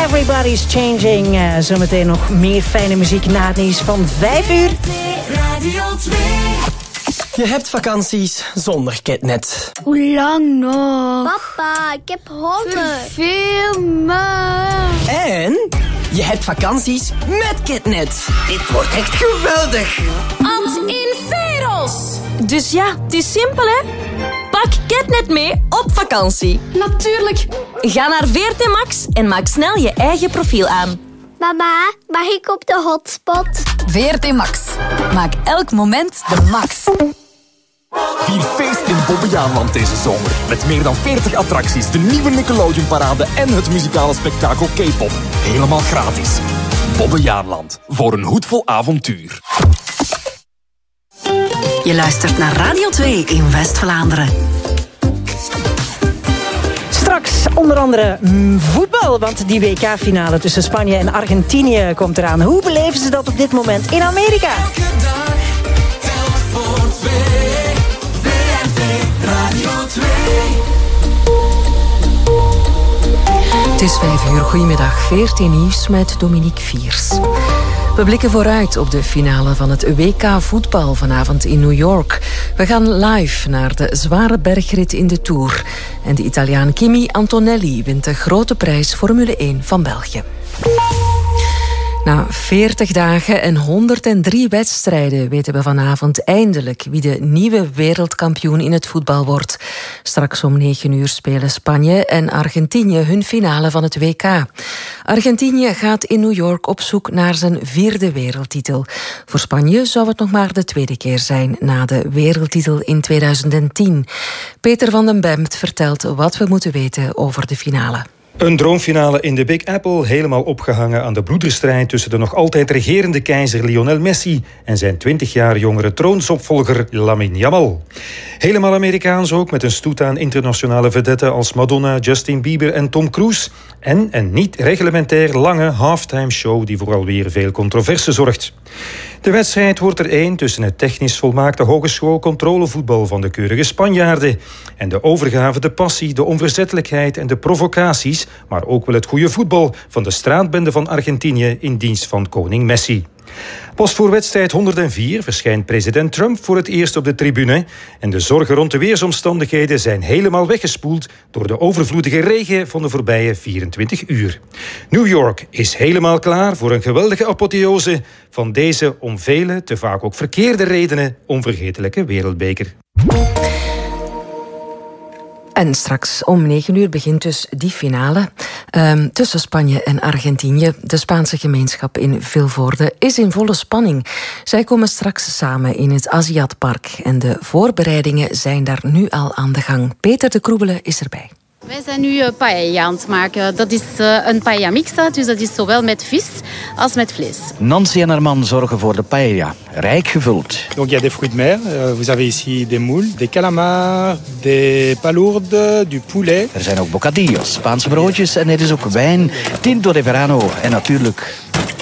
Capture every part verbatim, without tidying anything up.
Everybody's Changing. Uh, zometeen nog meer fijne muziek na het nieuws van vijf uur. Radio twee. Je hebt vakanties zonder Ketnet. Hoe lang nog? Papa, ik heb honger. Veel maar. En je hebt vakanties met Ketnet. Dit wordt echt geweldig. Ant in Veros. Dus ja, het is simpel, hè? Pak Ketnet mee op vakantie. Natuurlijk. Ga naar V R T Max en maak snel je eigen profiel aan. Mama, mag ik op de hotspot? V R T Max. Maak elk moment de max. Vier feest in Bobbejaanland deze zomer. Met meer dan veertig attracties, de nieuwe Nickelodeon-parade en het muzikale spektakel K-pop. Helemaal gratis. Bobbejaanland. Voor een hoedvol avontuur. Je luistert naar Radio twee in West-Vlaanderen. Straks onder andere mm, voetbal, want die W K-finale tussen Spanje en Argentinië komt eraan. Hoe beleven ze dat op dit moment in Amerika? Elke dag telt voor twee. V R T Radio twee. Het is vijf uur. Goedemiddag. V R T Nieuws met Dominique Viers. We blikken vooruit op de finale van het W K voetbal vanavond in New York. We gaan live naar de zware bergrit in de Tour. En de Italiaan Kimi Antonelli wint de grote prijs Formule één van België. Na veertig dagen en honderddrie wedstrijden weten we vanavond eindelijk wie de nieuwe wereldkampioen in het voetbal wordt. Straks om negen uur spelen Spanje en Argentinië hun finale van het W K. Argentinië gaat in New York op zoek naar zijn vierde wereldtitel. Voor Spanje zou het nog maar de tweede keer zijn na de wereldtitel in tweeduizend tien. Peter van den Bemt vertelt wat we moeten weten over de finale. Een droomfinale in de Big Apple, helemaal opgehangen aan de bloederstrijd tussen de nog altijd regerende keizer Lionel Messi en zijn twintig jaar jongere troonsopvolger Lamine Yamal. Helemaal Amerikaans ook, met een stoet aan internationale vedetten als Madonna, Justin Bieber en Tom Cruise. En een niet reglementair lange halftime show die voor alweer veel controverse zorgt. De wedstrijd wordt er één tussen het technisch volmaakte hogeschoolcontrolevoetbal van de keurige Spanjaarden en de overgave, de passie, de onverzettelijkheid en de provocaties, maar ook wel het goede voetbal van de straatbende van Argentinië in dienst van koning Messi. Pas voor wedstrijd honderdvier verschijnt president Trump voor het eerst op de tribune en de zorgen rond de weersomstandigheden zijn helemaal weggespoeld door de overvloedige regen van de voorbije vierentwintig uur. New York is helemaal klaar voor een geweldige apotheose van deze om vele, te vaak ook verkeerde redenen, onvergetelijke wereldbeker. En straks om negen uur begint dus die finale um, tussen Spanje en Argentinië. De Spaanse gemeenschap in Vilvoorde is in volle spanning. Zij komen straks samen in het Aziatpark en de voorbereidingen zijn daar nu al aan de gang. Peter de Kroebele is erbij. Wij zijn nu uh, paella aan het maken. Dat is uh, een paella mixta, dus dat is zowel met vis als met vlees. Nancy en haar man zorgen voor de paella, rijk gevuld. Donc il y a des fruits de mer. Uh, vous avez ici des moules, des calamars, des palourdes, du poulet. Er zijn ook bocadillos, Spaanse broodjes en er is ook wijn, tinto de verano en natuurlijk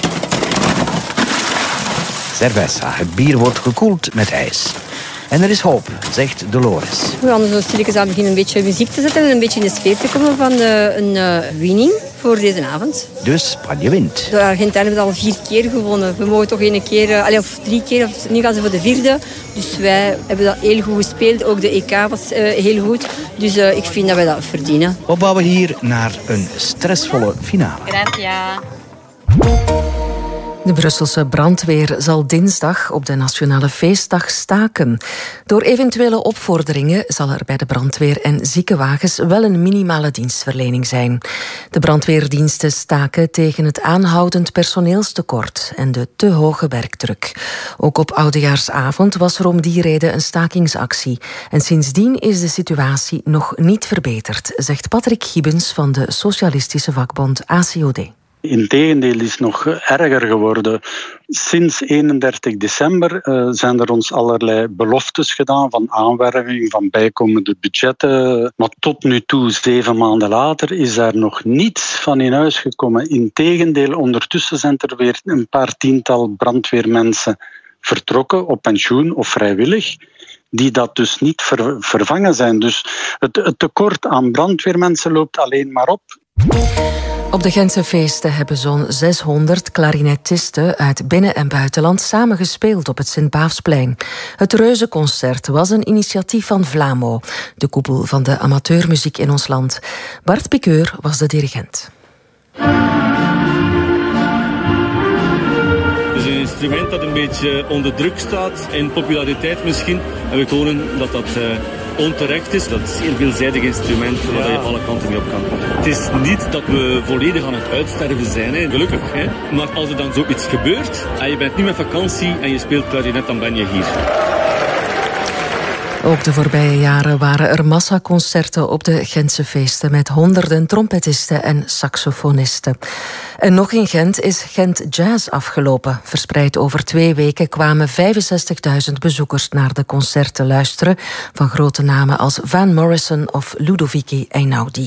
cerveza. Het bier wordt gekoeld met ijs. En er is hoop, zegt Dolores. We gaan zo stilletjes aan beginnen een beetje muziek te zetten en een beetje in de sfeer te komen van uh, een uh, winning voor deze avond. Dus Spanje wint. De Argentijnen hebben al vier keer gewonnen. We mogen toch één keer, uh, allez, of drie keer, of nu gaan ze voor de vierde. Dus wij hebben dat heel goed gespeeld. Ook de E K was uh, heel goed. Dus uh, ik vind dat wij dat verdienen. We bouwen hier naar een stressvolle finale. Gracias. De Brusselse brandweer zal dinsdag op de Nationale Feestdag staken. Door eventuele opvorderingen zal er bij de brandweer en ziekenwagens wel een minimale dienstverlening zijn. De brandweerdiensten staken tegen het aanhoudend personeelstekort en de te hoge werkdruk. Ook op Oudejaarsavond was er om die reden een stakingsactie. En sindsdien is de situatie nog niet verbeterd, zegt Patrick Gibbens van de socialistische vakbond A C O D. Integendeel is nog erger geworden. Sinds eenendertig december uh, zijn er ons allerlei beloftes gedaan van aanwerving, van bijkomende budgetten. Maar tot nu toe, zeven maanden later, is daar nog niets van in huis gekomen. Integendeel, ondertussen zijn er weer een paar tiental brandweermensen vertrokken op pensioen of vrijwillig, die dat dus niet ver- vervangen zijn. Dus het, het tekort aan brandweermensen loopt alleen maar op. Op de Gentse feesten hebben zo'n zeshonderd klarinetisten uit binnen- en buitenland samen gespeeld op het Sint-Baafsplein. Het Reuzenconcert was een initiatief van Vlamo, de koepel van de amateurmuziek in ons land. Bart Piqueur was de dirigent. Het is een instrument dat een beetje onder druk staat in populariteit misschien. En we tonen dat dat uh, onterecht is. Dat is een zeer veelzijdig instrument waar je alle kanten mee op kan. Het is niet dat we volledig aan het uitsterven zijn, hè. Gelukkig. Hè. Maar als er dan zoiets gebeurt en je bent niet met vakantie en je speelt klarinet, dan ben je hier. Ook de voorbije jaren waren er massaconcerten op de Gentse feesten met honderden trompetisten en saxofonisten. En nog in Gent is Gent Jazz afgelopen. Verspreid over twee weken kwamen vijfenzestigduizend bezoekers naar de concerten luisteren van grote namen als Van Morrison of Ludovici Einaudi.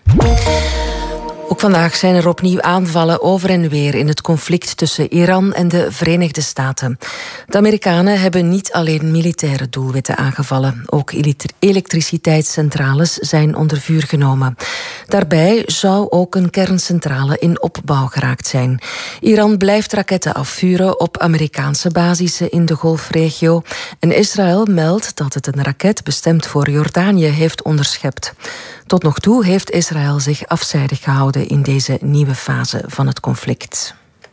Ook vandaag zijn er opnieuw aanvallen over en weer in het conflict tussen Iran en de Verenigde Staten. De Amerikanen hebben niet alleen militaire doelwitten aangevallen. Ook elektriciteitscentrales zijn onder vuur genomen. Daarbij zou ook een kerncentrale in opbouw geraakt zijn. Iran blijft raketten afvuren op Amerikaanse basissen in de Golfregio. En Israël meldt dat het een raket bestemd voor Jordanië heeft onderschept. Tot nog toe heeft Israël zich afzijdig gehouden in deze nieuwe fase van het conflict.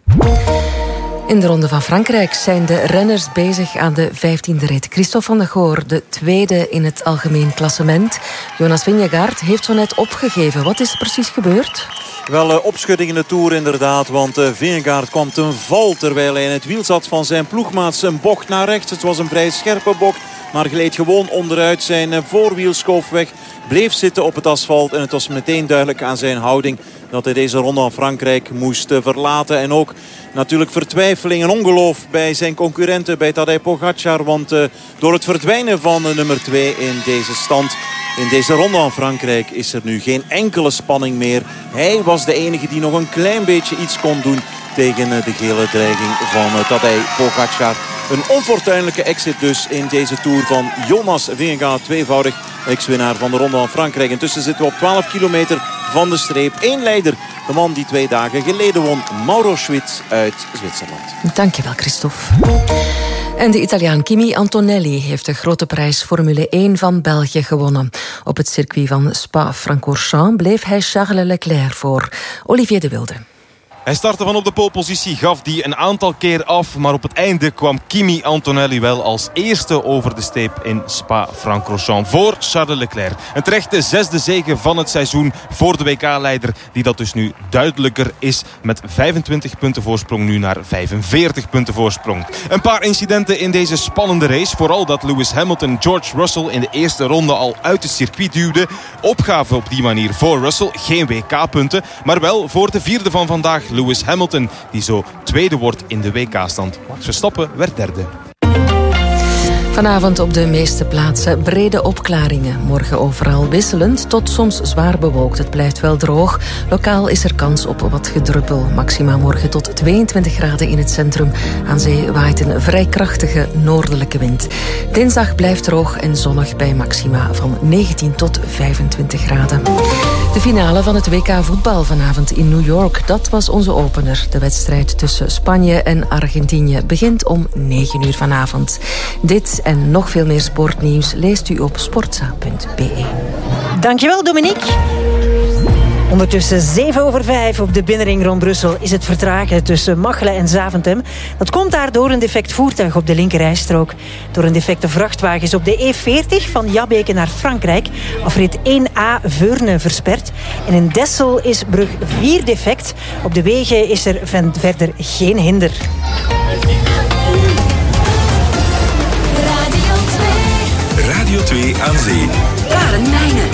In de Ronde van Frankrijk zijn de renners bezig aan de vijftiende rit. Christophe van der Goor, de tweede in het algemeen klassement. Jonas Vingegaard heeft zo net opgegeven. Wat is er precies gebeurd? Wel uh, opschudding in de Tour inderdaad, want uh, Vingegaard kwam ten val terwijl hij in het wiel zat van zijn ploegmaats. Een bocht naar rechts, het was een vrij scherpe bocht, maar gleed gewoon onderuit. Zijn uh, voorwiel schoof weg, bleef zitten op het asfalt en het was meteen duidelijk aan zijn houding dat hij deze Ronde van Frankrijk moest uh, verlaten. En ook natuurlijk vertwijfeling en ongeloof bij zijn concurrenten, bij Tadej Pogacar. Want uh, door het verdwijnen van uh, nummer twee in deze stand, in deze Ronde van Frankrijk, is er nu geen enkele spanning meer. Hij was de enige die nog een klein beetje iets kon doen tegen uh, de gele dreiging van uh, Tadej Pogacar. Een onfortuinlijke exit dus in deze Tour van Jonas Vingegaard, tweevoudig ex-winnaar van de Ronde van Frankrijk. Intussen zitten we op twaalf kilometer van de streep. Eén leider, de man die twee dagen geleden won, Mauro Schwitz uit Zwitserland. Dankjewel, Christophe. En de Italiaan Kimi Antonelli heeft de grote prijs Formule één van België gewonnen. Op het circuit van Spa-Francorchamps bleef hij Charles Leclerc voor. Olivier de Wilde. Hij startte van op de polepositie, gaf die een aantal keer af, maar op het einde kwam Kimi Antonelli wel als eerste over de streep in Spa-Francorchamps voor Charles Leclerc. Een terechte zesde zege van het seizoen voor de W K-leider, die dat dus nu duidelijker is met vijfentwintig punten voorsprong nu naar vijfenveertig punten voorsprong. Een paar incidenten in deze spannende race, vooral dat Lewis Hamilton George Russell in de eerste ronde al uit het circuit duwde. Opgave op die manier voor Russell, geen W K-punten, maar wel voor de vierde van vandaag, Lewis Hamilton, die zo tweede wordt in de W K-stand. Max Verstappen werd derde. Vanavond op de meeste plaatsen brede opklaringen. Morgen overal wisselend tot soms zwaar bewolkt. Het blijft wel droog. Lokaal is er kans op wat gedruppel. Maxima morgen tot tweeëntwintig graden in het centrum. Aan zee waait een vrij krachtige noordelijke wind. Dinsdag blijft droog en zonnig bij maxima van negentien tot vijfentwintig graden. De finale van het W K voetbal vanavond in New York, dat was onze opener. De wedstrijd tussen Spanje en Argentinië begint om negen uur vanavond. Dit en nog veel meer sportnieuws leest u op sportza punt b e. Dankjewel, Dominique. Ondertussen zeven over vijf op de binnenring rond Brussel is het vertragen tussen Machelen en Zaventem. Dat komt daar door een defect voertuig op de linkerrijstrook. Door een defecte vrachtwagen op de E veertig van Jabbeke naar Frankrijk. Afrit één A Veurne versperd. En in Dessel is brug vier defect. Op de wegen is er verder geen hinder. Radio twee aan zee. Karen Mijnen.